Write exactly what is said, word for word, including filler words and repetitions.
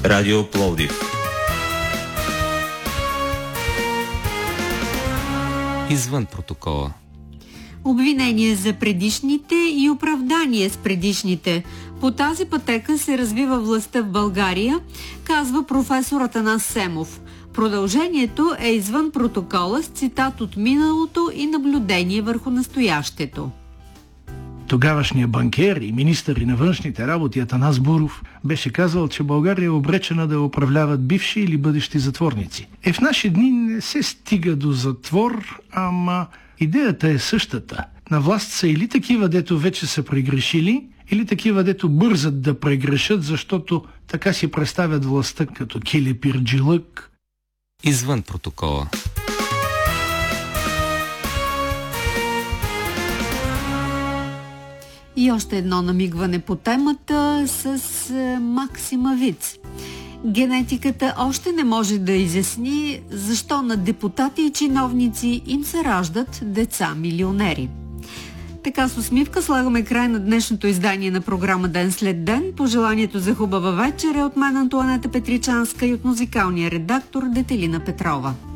Радио Пловдив. Извън протокола. Обвинение за предишните и оправдание с предишните. По тази пътека се развива властта в България, казва професор Атанас Семов. Продължението е извън протокола с цитат от миналото и наблюдение върху настоящето. Тогавашният банкер и министър и на външните работи Атанас Буров беше казал, че България е обречена да управляват бивши или бъдещи затворници. Е, в наши дни не се стига до затвор, ама идеята е същата. На власт са или такива, дето вече са прегрешили, или такива, дето бързат да прегрешат, защото така си представят властта като келепирджилък. Извън протокола. И още едно намигване по темата с Максима Виц. Генетиката още не може да изясни защо на депутати и чиновници им се раждат деца-милионери. Така с усмивка слагаме край на днешното издание на програма Ден след ден. Пожеланието за хубава вечер е от мен Антоанета Петричанска и от музикалния редактор Детелина Петрова.